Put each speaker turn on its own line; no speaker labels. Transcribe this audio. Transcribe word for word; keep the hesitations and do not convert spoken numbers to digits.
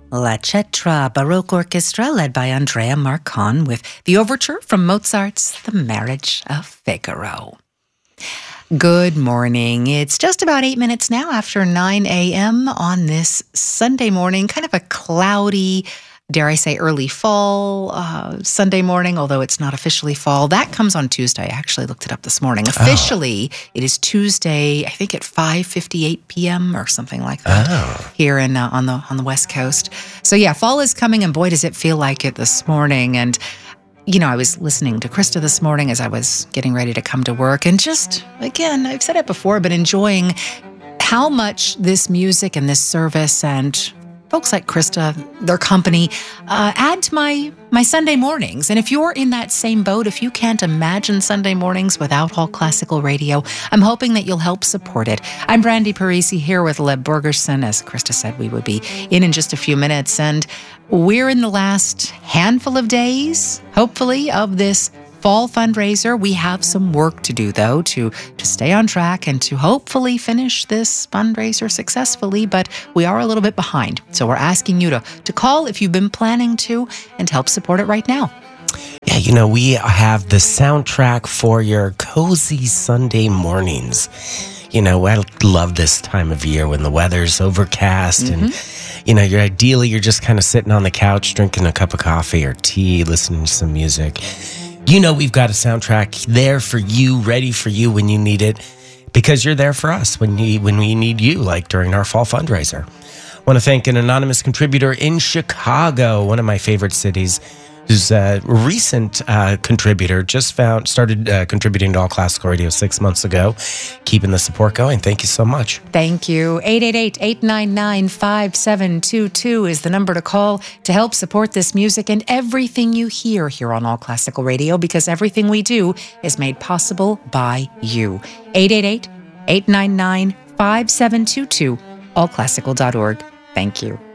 La Cetra Baroque Orchestra, led by Andrea Marcon, with the overture from Mozart's The Marriage of Figaro. Good morning. It's just about eight minutes now after nine a.m. on this Sunday morning, kind of a cloudy, dare I say, early fall uh, Sunday morning, although it's not officially fall. That comes on Tuesday. I actually looked it up this morning. Officially, oh. It is Tuesday, I think at five fifty-eight p.m. or something like that oh. here in uh, on the on the West Coast. So yeah, fall is coming, and boy, does it feel like it this morning. And you know, I was listening to Krista this morning as I was getting ready to come to work, and just, again, I've said it before, but enjoying how much this music and this service and folks like Krista, their company, uh, add to my my Sunday mornings. And if you're in that same boat, if you can't imagine Sunday mornings without All Classical Radio, I'm hoping that you'll help support it. I'm Brandy Parisi here with Leb Bergerson. As Krista said, we would be in in just a few minutes. And we're in the last handful of days, hopefully, of this fall fundraiser. We have some work to do, though, to, to stay on track and to hopefully finish this fundraiser successfully, but we are a little bit behind. So we're asking you to, to call if you've been planning to and help support it right now.
Yeah, you know, we have the soundtrack for your cozy Sunday mornings. You know, I love this time of year when the weather's overcast mm-hmm. and, you know, you're ideally, you're just kind of sitting on the couch, drinking a cup of coffee or tea, listening to some music. You know, we've got a soundtrack there for you, ready for you when you need it, because you're there for us when you, when we need you, like during our fall fundraiser. I want to thank an anonymous contributor in Chicago, one of my favorite cities, who's a recent uh, contributor, just found started uh, contributing to All Classical Radio six months ago, keeping the support going. Thank you so much.
Thank you. eight eight eight, eight nine nine, five seven two two is the number to call to help support this music and everything you hear here on All Classical Radio, because everything we do is made possible by you. eight eight eight, eight nine nine, five seven two two, all classical dot org. Thank you.